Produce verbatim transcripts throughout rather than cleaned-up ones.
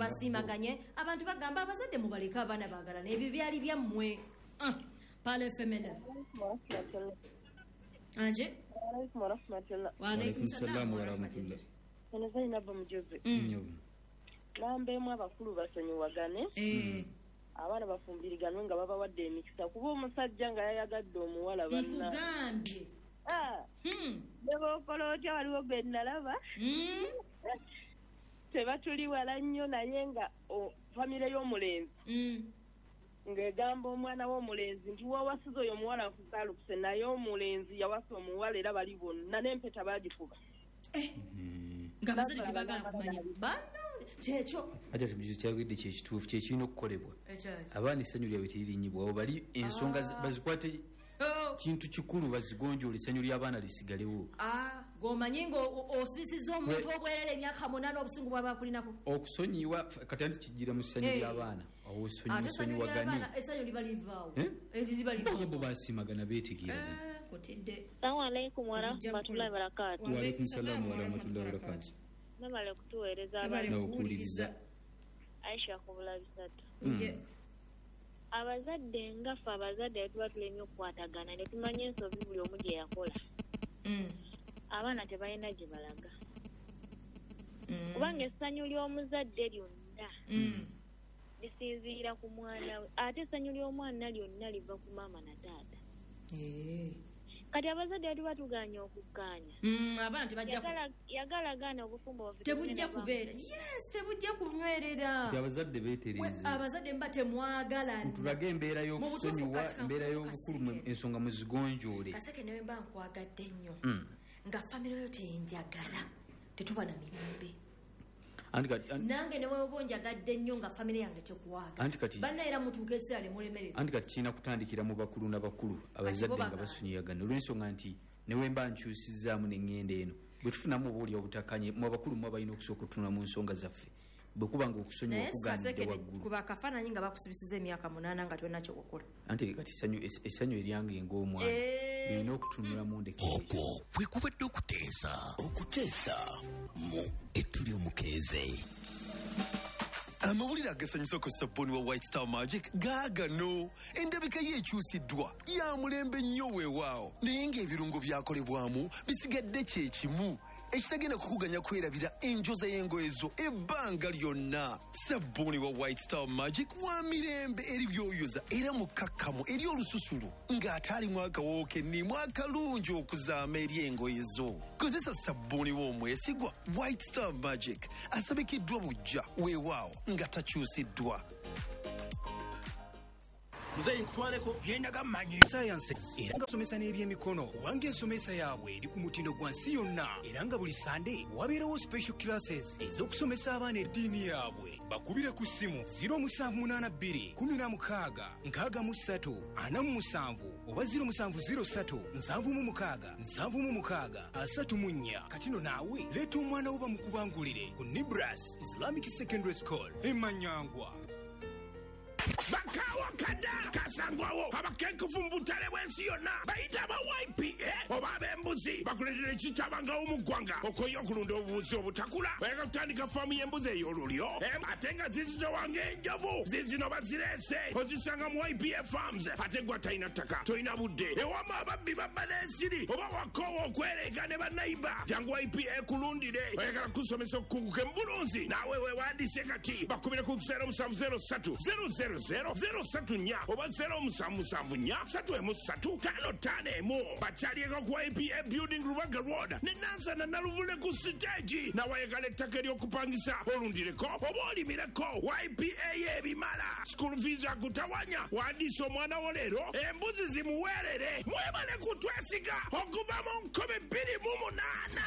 basimaganye abantu bagamba abazadde mubaleka abaana bagalana ebyo byali byammwe ah pale femela anje wa alaikum salaam wa rahmatullah ana zaina ba mujobe nyo lambe mu abakulu basonyiwagane eh abaana bafumbiriganwe nga baba wadde emikisa kuba omusajja nga yayagadde omuwala banna kugambye ah hmm lebo kolotya waliwo bennalaba hmm tebatuli wala nnyo naye nga famire y'omulenzi hmm ng'egamba omwana w'omulenzi nti wawasiza oyo omuwala nkusalukuse naye omulenzi yawasa omuwala era bali bonna n'empeta baagifuba eh nga bazadde tebagala kumanya bana kyekyo ate tubizo kyagidde kyekituufu kyekirina okukolebwa ekyaki abaana essanyu lyabwe teririnyibwawo bali ensonga bazikwate kintu kikulu bazigonjoole essanyu ly'abaana lisigalewo ah gomanyi nga osibisiza omuntu obwerere emyaka munaana obusungu bwabakulinako okusonyiwa kati anti kijjira mu ssanyu ly'abaana awo osonyiwagane essanyu liba livaawo bo basimagana beetegeeragana kutidde assalamu alaikum warahmatullahi wabarakatuh wa alaikum salaam warahmatullahi wabarakatuh namale kutuweereza abaana okuwuliriza Aisha kubula bisatu abazadde ngafa abazadde tuba tulemye okukwatagana ne tumanya ensobi buli omu gye yakola abaana tebalina gye balaga kubanga essanyu ly'omuzadde lyonna lisinziira ku mwana we ate essanyu ly'omwana lyonna liva ku maama na taata kati abazadde tuba tuganya okukkaanya abaana tebajja yagalagaana obufumbo baffe tebujja kubeera yes tebujja kunywerera abazadde beetereze abazadde mba temwagalana tulage embeera y'okusonyiwa embeera y'obukulu ensonga muzigonjoole kaseke newe mba nkwagadde nnyo nga famire yo tenjagala tetuba na mirembe nange newe oba onjagadde nnyo nga famire yange tekwaga banna era mutuuka ekiseera lemulemerera anti kati kirina kutandikira mu bakulu n'abakulu abazadde nga basonyiyagana olw'ensonga nti newe mba nkyusizaamu n'eŋŋenda eno bwe tufunamu oba oli obutakanye mu abakulu mu abalina okusooka otunula mu nsonga zaffe bwe kuba nga okusonyiwa okuganidde waggulu kuba akafaananyi nga bakusibisiza emyaka munaana nga tolina kyokukola anti kati essanyu eryange ng'omwana erina okutunula mu ndekero okwo bwe kubadde okuteesa okuteesa mu ettuli omukeeze amawulire agasanyusa ku sabbuuni wa White Star Magic gaagano endabika ye ekyusiddwa ya mulembe nnyo weewaawo naye ng'ebirungo byakolebwamu bisigadde kye kimu ekitagenda kukuganya kwerabira enjoza y'engoye zo ebbanga lyonna sabbuuni wa White Star Magic wa mirembe eri byoyoza era mukakkamu eri olususulu ng'ate alimu akawoowo kennimu akalungi okuzaama eri engoye zo kozesa sabbuuni w'omwesigwa White Star Magic asabikiddwa bujja weewaawo nga takyusiddwa muzeyi nkutwaleko gyendaga mmanyi science era nga somesa n'ebyemikono kubanga ensomesa yaabwe eri ku mutindo gwa nsi yonna era nga buli sande wabeerawo special classes ez'okusomesa abaana eddiini yaabwe bakubire ku ssimu ziro seven eight two one zero six six ana mu musanvu oba ziro seven zero three seven six six seven six three four katino naawe leeta omwana wo bamukubangulire ku Nibras Islamic Secondary School emanyangwa bakawa kada kasangwawo abakenkufu mbutale bwensi yonna bayita aba Y P A oba ab'embuzi bakuletera ekitabangawo mu ggwanga okoye okulunda obubuzi obutakula bayaka kutandika faamu y'embuzi ey'olulyo ate nga zizito wange enjovu zizino bazireese ozisanga mu Y P A Farms ate gwa talina ttaka tolina budde ewama ababbi babba n'ensiri oba wakoowa okwereega ne bannayiba jangu Y P A kulundire oyagala kusomesa okukunguka embulunzi naawe weewandiise kati bakubire ku zero seven zero three zero zero zero zero three nnya oba zero seven seven nnya three emu three five five emu bakyalieko ku Y P A Building Rubaga Road ne Nansa na Naluvule ku stage nawayagala ettaka ery'okupangisa olundireko oba olimireko Y P A y'ebimala school fees akutawanya wandiisa omwana wo leero embuzi zimuweerere mwebale kutwesiga okuva mu nkumi bbiri mu munaana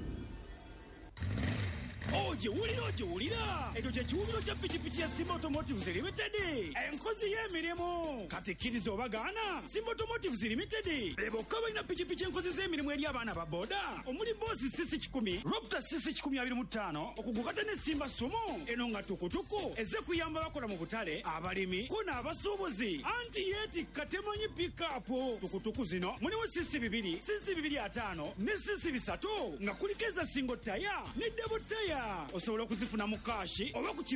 oje wulira oje wulira ekyo kye kiwumiro kya pikipiki ya Simba Automotives Limited enkozi y'emirimu kati kkiriza obagaana Simba Automotives Limited bokka balina pikipiki enkozi z'emirimu eri abaana ba boda omuli boosi sisi kikumi Raptor sisi kikumi abiri mu ttaano okugukata ne Simba Sumo eno nga tukutuku eze kuyamba bakola mu butale abalimi kuna abasuubuzi anti yeetikka temanyi pikapu tukutuku zino muliwo sisi bibiri sisi bibiri ataano ne sisi bisatu nga kuliko eza singo taya ne debo taya osobola okuzifuna mu kaashi oba ku